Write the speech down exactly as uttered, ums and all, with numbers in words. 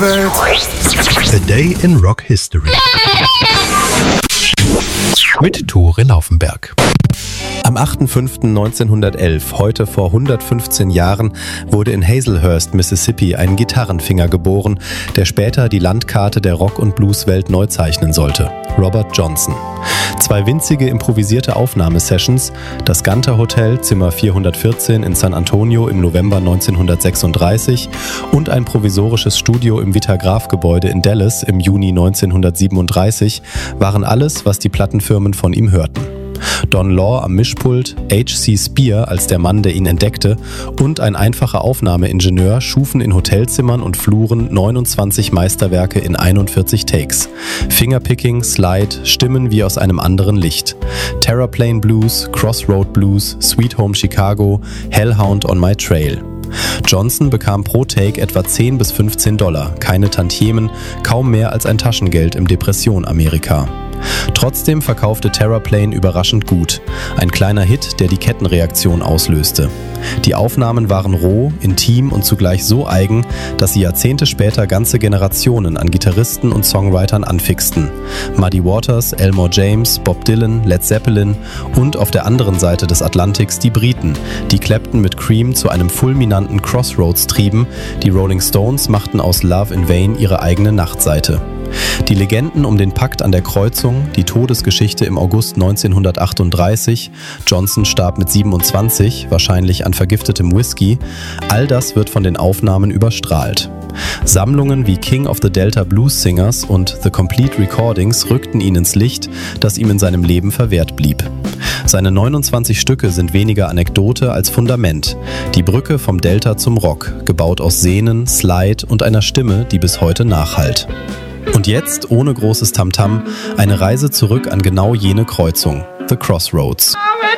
Welt. A Day in Rock History. Mit Tore Laufenberg. Am achter fünfter neunzehnhundertelf, heute vor hundertfünfzehn Jahren, wurde in Hazelhurst, Mississippi, ein Gitarrenfinger geboren, der später die Landkarte der Rock- und Blueswelt neu zeichnen sollte: Robert Johnson. Zwei winzige improvisierte Aufnahmesessions, das Gunter Hotel, Zimmer vierhundertvierzehn in San Antonio im November neunzehnhundertsechsunddreißig und ein provisorisches Studio im Vitagraph-Gebäude in Dallas im Juni neunzehnhundertsiebenunddreißig waren alles, was die Plattenfirmen von ihm hörten. Don Law am Mischpult, H C Spear als der Mann, der ihn entdeckte, und ein einfacher Aufnahmeingenieur schufen in Hotelzimmern und Fluren neunundzwanzig Meisterwerke in einundvierzig Takes. Fingerpicking, Slide, Stimmen wie aus einem anderen Licht. Terraplane Blues, Crossroad Blues, Sweet Home Chicago, Hellhound on My Trail. Johnson bekam pro Take etwa zehn bis fünfzehn Dollar, keine Tantiemen, kaum mehr als ein Taschengeld im Depression-Amerika. Trotzdem verkaufte Terraplane überraschend gut. Ein kleiner Hit, der die Kettenreaktion auslöste. Die Aufnahmen waren roh, intim und zugleich so eigen, dass sie Jahrzehnte später ganze Generationen an Gitarristen und Songwritern anfixten. Muddy Waters, Elmore James, Bob Dylan, Led Zeppelin und auf der anderen Seite des Atlantiks die Briten, die Clapton mit Cream zu einem fulminanten Crossroads trieben. Die Rolling Stones machten aus Love in Vain ihre eigene Nachtseite. Die Legenden um den Pakt an der Kreuzung, die Todesgeschichte im August neunzehnhundertachtunddreißig, Johnson starb mit siebenundzwanzig, wahrscheinlich an vergiftetem Whisky, all das wird von den Aufnahmen überstrahlt. Sammlungen wie King of the Delta Blues Singers und The Complete Recordings rückten ihn ins Licht, das ihm in seinem Leben verwehrt blieb. Seine neunundzwanzig Stücke sind weniger Anekdote als Fundament. Die Brücke vom Delta zum Rock, gebaut aus Sehnen, Slide und einer Stimme, die bis heute nachhallt. Und jetzt, ohne großes Tamtam, eine Reise zurück an genau jene Kreuzung, The Crossroads.